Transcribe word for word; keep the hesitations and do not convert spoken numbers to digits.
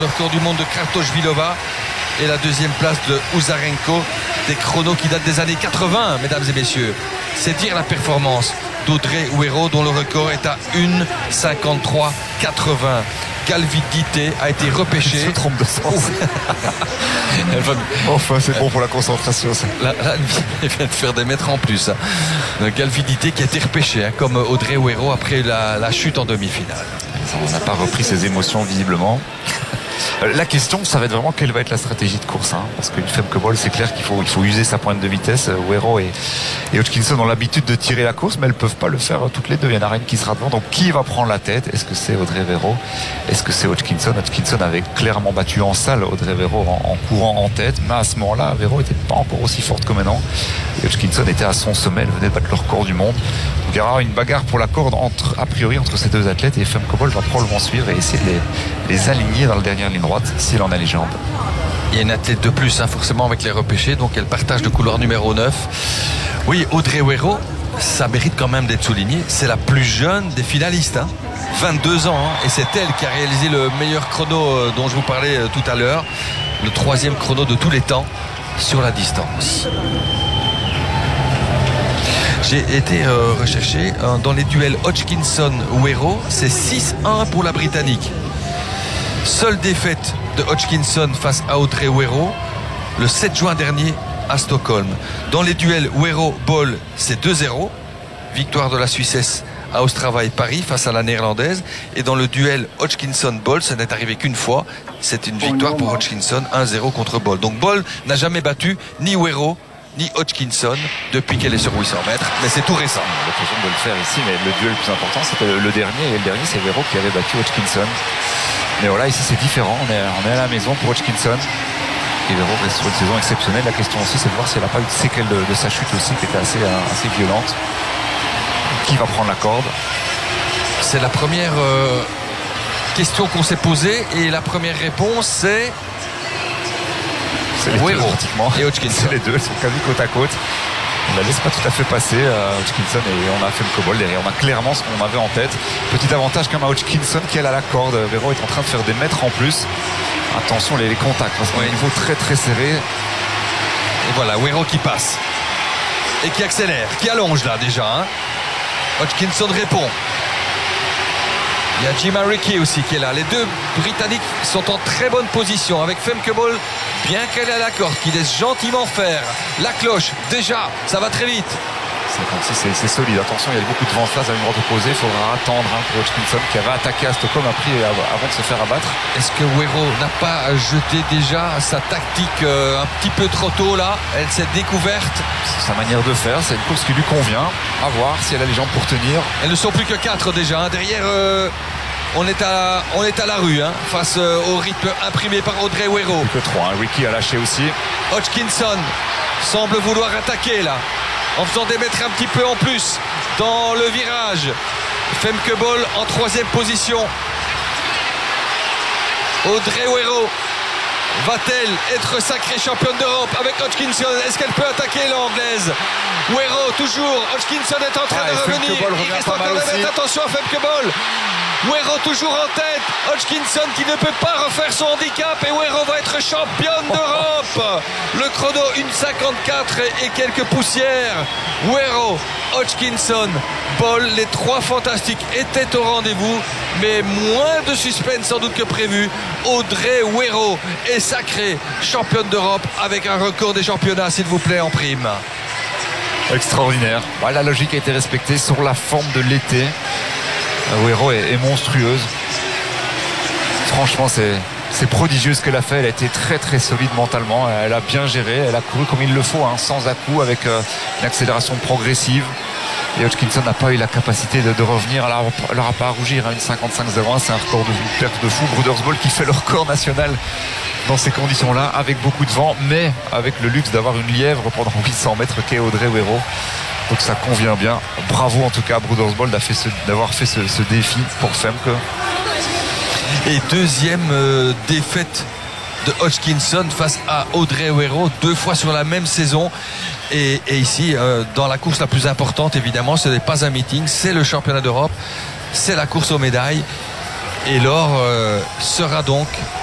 Le record du monde de Kratochvilova et la deuxième place de Uzarenko, des chronos qui datent des années quatre-vingts, mesdames et messieurs. C'est dire la performance d'Audrey Huero, dont le record est à une cinquante-trois quatre-vingts. Calvidité a été repêché. Elle se trompe de sens. Enfin, c'est bon pour la concentration, ça. Là, là, elle vient de faire des mètres en plus. Calvidité qui a été repêché, hein, comme Audrey Huero après la, la chute en demi-finale. On n'a pas repris ses émotions, visiblement. La question, ça va être vraiment quelle va être la stratégie de course, hein, parce qu'une Femke Bol, c'est clair qu'il faut, il faut user sa pointe de vitesse. Huero et, et Hodgkinson ont l'habitude de tirer la course, mais elles ne peuvent pas le faire toutes les deux. Il y en a une qui sera devant. Donc qui va prendre la tête? Est-ce que c'est Audrey Huero? Est-ce que c'est Hodgkinson? Hodgkinson avait clairement battu en salle Audrey Huero en, en courant en tête, mais à ce moment-là, Huero n'était pas encore aussi forte que maintenant. Et Hodgkinson était à son sommet, elle venait de battre le record du monde. Donc il y aura une bagarre pour la corde entre, a priori entre ces deux athlètes, et Femke Bol va probablement suivre et essayer de les, les aligner dans la dernière ligne droite s'il en a les jambes. Il y a une athlète de plus, hein, forcément, avec les repêchés, donc elle partage le couloir numéro neuf. Oui, Audrey Huero, ça mérite quand même d'être souligné, c'est la plus jeune des finalistes, hein, vingt-deux ans, hein, et c'est elle qui a réalisé le meilleur chrono euh, dont je vous parlais euh, tout à l'heure, le troisième chrono de tous les temps sur la distance. J'ai été euh, recherché euh, dans les duels Hodgkinson-Huero, c'est six un pour la Britannique. Seule défaite de Hodgkinson face à Audrey Huero le sept juin dernier à Stockholm. Dans les duels Huero-Bol, c'est deux zéro. Victoire de la Suissesse à Ostrava et Paris face à la Néerlandaise. Et dans le duel Hodgkinson-Bol, ça n'est arrivé qu'une fois. C'est une victoire pour Hodgkinson, un zéro contre Bol. Donc Bol n'a jamais battu ni Huero ni Hodgkinson depuis qu'elle est sur huit cents mètres, mais c'est tout récent. On a l'occasion de le faire ici, mais le duel le plus important, c'était le, le dernier, et le dernier, c'est Huero qui avait battu Hodgkinson. Mais voilà, ici c'est différent, on est, on est à la maison pour Hodgkinson. Et Huero reste sur une saison exceptionnelle. La question aussi, c'est de voir si elle n'a pas eu de séquelles de, de sa chute aussi, qui était assez, assez violente. Qui va prendre la corde? C'est la première euh, question qu'on s'est posée, et la première réponse, c'est... C'est les Huero, deux pratiquement. Et Hodgkinson. C'est les deux, elles sont quasi côte à côte. On la laisse pas tout à fait passer, euh, Hodgkinson, et on a Femke Bol derrière. On a clairement ce qu'on avait en tête. Petit avantage quand même à Hodgkinson qui elle a la corde. Huero est en train de faire des mètres en plus. Attention les, les contacts, parce qu'on est à un niveau très très serré. Et voilà, Huero qui passe. Et qui accélère, qui allonge là déjà. Hein. Hodgkinson répond. Il y a Jima Ricky aussi qui est là. Les deux Britanniques sont en très bonne position avec Femke Bol, bien qu'elle ait la corde, qui laisse gentiment faire la cloche. Déjà, ça va très vite. cinquante-six, c'est solide. Attention, il y a beaucoup de vent face à une droite opposée. Il faudra attendre hein, pour Hodgkinson qui avait attaqué à Stockholm après, avant de se faire abattre. Est-ce que Huero n'a pas jeté déjà sa tactique euh, un petit peu trop tôt là? Elle s'est découverte. C'est sa manière de faire. C'est une course qui lui convient. À voir si elle a les jambes pour tenir. Elles ne sont plus que quatre déjà. Hein. Derrière, euh, on, est à, on est à la rue hein, face euh, au rythme imprimé par Audrey Huero. Plus que trois. Hein. Ricky a lâché aussi. Hodgkinson semble vouloir attaquer là, en faisant des mètres un petit peu en plus dans le virage. Femke Bol en troisième position. Audrey Huero va-t-elle être sacrée championne d'Europe avec Hodgkinson? Est-ce qu'elle peut attaquer l'anglaise? Huero toujours, Hodgkinson est en train ouais, de revenir. Il reste encore des mètres. Attention à Femke Bol. Huero toujours en tête. Hodgkinson qui ne peut pas refaire son handicap, et Huero va être championne d'Europe. Le chrono une cinquante-quatre et quelques poussières. Huero, Hodgkinson, Bol, les trois fantastiques étaient au rendez-vous, mais moins de suspense sans doute que prévu. Audrey Huero est sacrée championne d'Europe avec un record des championnats, s'il vous plaît, en prime. Extraordinaire. Ouais, la logique a été respectée sur la forme de l'été. Huero est, est monstrueuse. Franchement, c'est c'est prodigieux ce qu'elle a fait. Elle a été très très solide mentalement. Elle a bien géré. Elle a couru comme il le faut, hein, sans à-coups, avec euh, une accélération progressive. Et Hodgkinson n'a pas eu la capacité de, de revenir. Elle n'aura pas à rougir. Hein, une cinquante-cinq zéro un, c'est un record de une perte de fou. Brodersbol qui fait le record national dans ces conditions-là, avec beaucoup de vent, mais avec le luxe d'avoir une lièvre pendant huit cents mètres qu'est Audrey Huero. Donc ça convient bien. Bravo en tout cas à Brodersbol d'avoir fait ce, ce défi pour Femke. Et deuxième euh, défaite de Hodgkinson face à Audrey Huero, deux fois sur la même saison. Et, et ici, euh, dans la course la plus importante, évidemment, ce n'est pas un meeting, c'est le championnat d'Europe, c'est la course aux médailles. Et l'or euh, sera donc